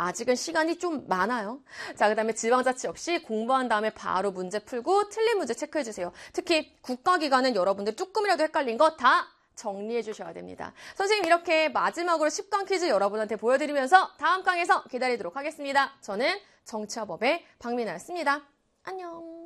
아직은 시간이 좀 많아요. 자, 그 다음에 지방자치 역시 공부한 다음에 바로 문제 풀고 틀린 문제 체크해주세요. 특히 국가기관은 여러분들 조금이라도 헷갈린 거 다 정리해 주셔야 됩니다. 선생님 이렇게 마지막으로 10강 퀴즈 여러분한테 보여드리면서 다음 강에서 기다리도록 하겠습니다. 저는 정치화법의 박민아였습니다. 안녕.